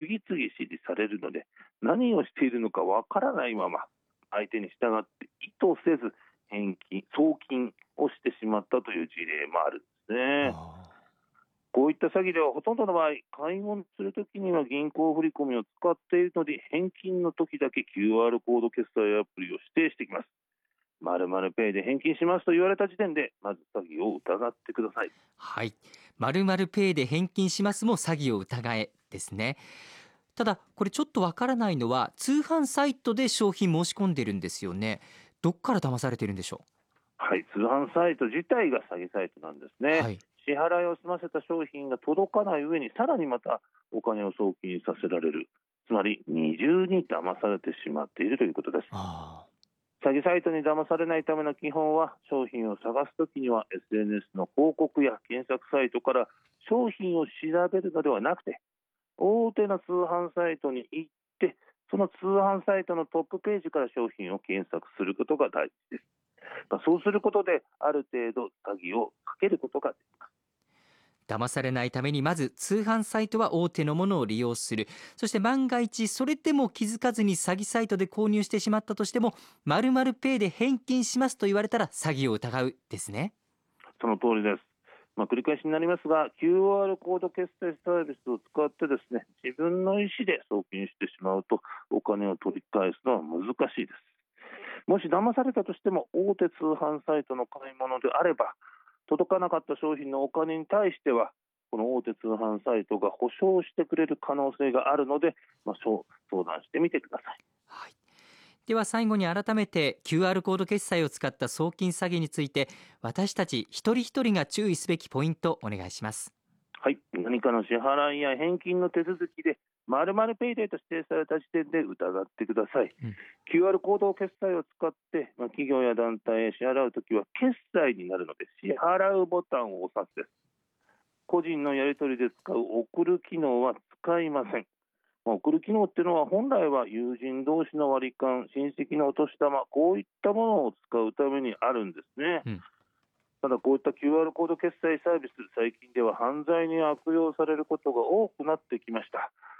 次々指示されるので、何をしているのかわからないまま相手に従って意図せず送金をしてしまったという事例もあるんですね。こういった詐欺ではほとんどの場合、買い物するときには銀行振込を使っているので、返金の時だけ QR コード決済アプリを指定してきます。〇〇ペイで返金しますと言われた時点で、まず詐欺を疑ってください。 はい、〇〇ペイで返金しますも詐欺を疑えですね。ただこれちょっとわからないのは、通販サイトで商品申し込んでるんですよね。どっから騙されてるんでしょう。 はい、通販サイト自体が詐欺サイトなんですね。 はい、 支払いを済ませた商品が届かない上に、さらにまたお金を送金させられる、つまり二重に騙されてしまっているということです。詐欺サイトに騙されないための基本は、商品を探すときには SNS の広告や検索サイトから商品を調べるのではなくて、大手の通販サイトに行って、その通販サイトのトップページから商品を検索することが大事です。そうすることである程度詐欺をかけることができます。 騙されないためにまず通販サイトは大手のものを利用する。そして万が一それでも気づかずに詐欺サイトで購入してしまったとしても、〇〇ペイで返金しますと言われたら詐欺を疑うですね。 その通りです。繰り返しになりますが、 QR コード決済サービスを使ってですね、自分の意思で送金してしまうとお金を取り返すのは難しいです。もし騙されたとしても、大手通販サイトの買い物であれば、届かなかった商品のお金に対してはこの大手通販サイトが保証してくれる可能性があるので、相談してみてください。 はい、では最後に改めて QR コード決済を使った送金詐欺について、私たち一人一人が注意すべきポイントお願いします。 はい、何かの支払いや返金の手続きで〇〇ペイデーと指定された時点で疑ってください。QR コード決済を使って、企業や団体へ支払うときは決済になるので、支払うボタンを押すです。個人のやり取りで使う送る機能は使いません。送る機能っていうのは本来は友人同士の割り勘、親戚のお年玉、こういったものを使うためにあるんですね。ただこういった QR コード決済サービス、最近では犯罪に悪用されることが多くなってきました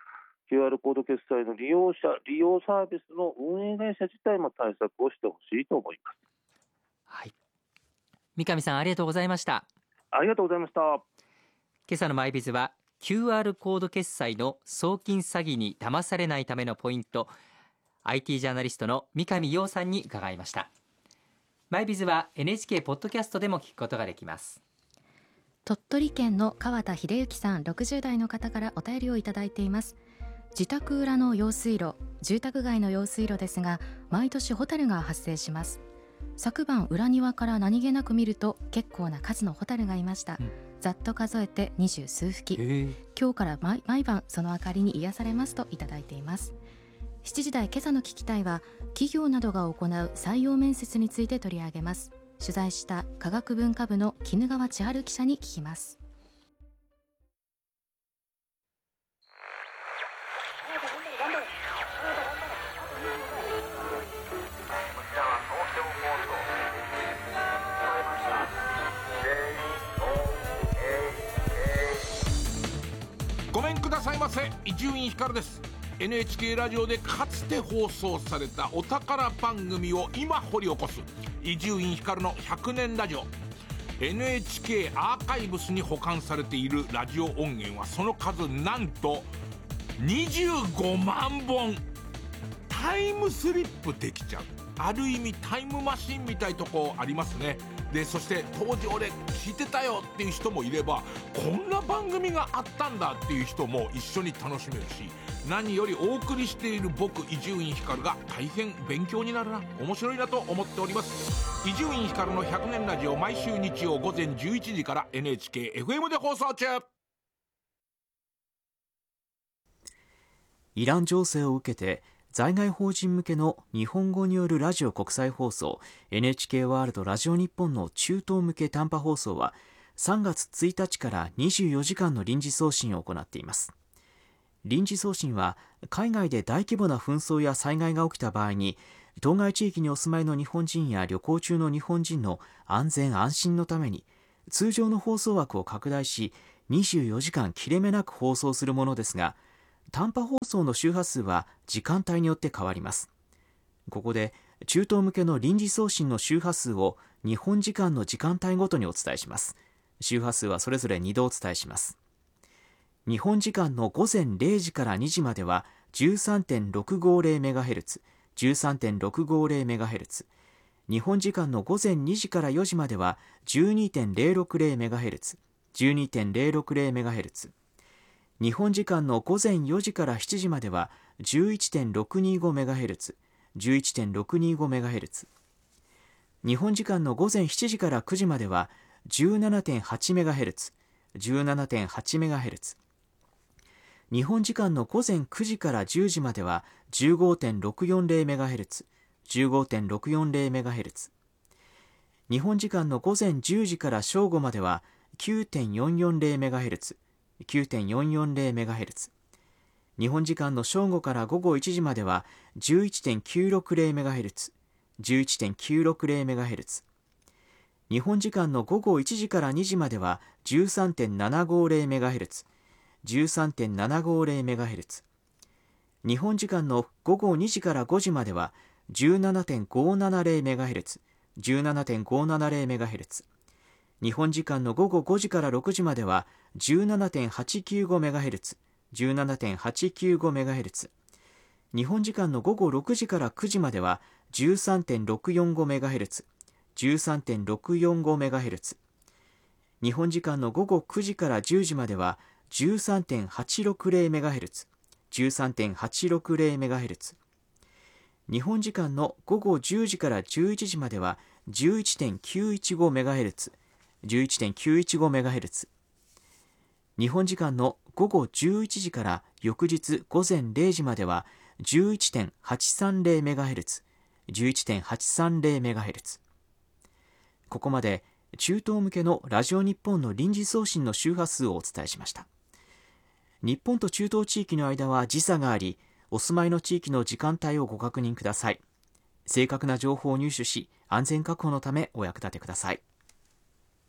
。QR コード決済の利用サービスの運営会社自体も対策をしてほしいと思います。 はい、三上さんありがとうございました。 ありがとうございました。 今朝のマイビズは QR コード決済の送金詐欺に騙されないためのポイント、 IT ジャーナリストの三上洋さんに伺いました。マイビズは NHK ポッドキャストでも聞くことができます。 鳥取県の川田秀幸さん60代の方からお便りをいただいています。自宅裏の用水路、住宅街の用水路ですが、毎年ホタルが発生します。昨晩裏庭から何気なく見ると結構な数のホタルがいました。ざっと数えて20数匹。今日から毎晩その明かりに癒されますといただいています。7時台今朝の聞きたいは、企業などが行う採用面接について取り上げます。取材した科学文化部の絹川千春記者に聞きます。 ごめんくださいませ、伊集院光です。 NHK ラジオでかつて放送されたお宝番組を今掘り起こす伊集院光の100年ラジオ。 NHK アーカイブスに保管されているラジオ音源はその数なんと25万本。タイムスリップできちゃう、ある意味タイムマシンみたいとこありますね。でそして当時俺聞いてたよっていう人もいれば、こんな番組があったんだっていう人も一緒に楽しめるし、何よりお送りしている僕伊集院光が大変勉強になるな、面白いなと思っております。伊集院光の100年ラジオ、毎週日曜午前11時から NHKFM で放送中。 イラン情勢を受けて在外邦人向けの日本語によるラジオ国際放送 NHK ワールドラジオ日本の中東向け短波放送は3月1日から24時間の臨時送信を行っています。臨時送信は海外で大規模な紛争や災害が起きた場合に、当該地域にお住まいの日本人や旅行中の日本人の安全安心のために通常の放送枠を拡大し24時間切れ目なく放送するものですが、 短波放送の周波数は時間帯によって変わります。ここで中東向けの臨時送信の周波数を日本時間の時間帯ごとにお伝えします。周波数はそれぞれ2度お伝えします。日本時間の午前0時から2時までは 13.650MHz、13.650MHz、日本時間の午前2時から4時までは 12.060MHz、12.060MHz、日本時間の午前4時から7時までは 11.625MHz、11.625MHz、日本時間の午前7時から9時までは 17.8MHz、17.8MHz、日本時間の午前9時から10時までは 15.640MHz、15.640MHz、日本時間の午前10時から正午までは 9.440MHz、9.440MHz、日本時間の正午から午後1時までは 11.960MHz、11.960MHz、日本時間の午後1時から2時までは 13.750MHz、13.750MHz、日本時間の午後2時から5時までは 17.570MHz、17.570MHz、日本時間の午後5時から6時までは 17.895MHz、17.895MHz、日本時間の午後6時から9時までは 13.645MHz、13.645MHz、日本時間の午後9時から10時までは 13.860MHz、13.860MHz、日本時間の午後10時から11時までは 11.915MHz、11.915MHz、日本時間の午後11時から翌日午前0時までは 11.830MHz、11.830MHz。ここまで中東向けのラジオ日本の臨時送信の周波数をお伝えしました。日本と中東地域の間は時差があり、お住まいの地域の時間帯をご確認ください。正確な情報を入手し、安全確保のためお役立てください。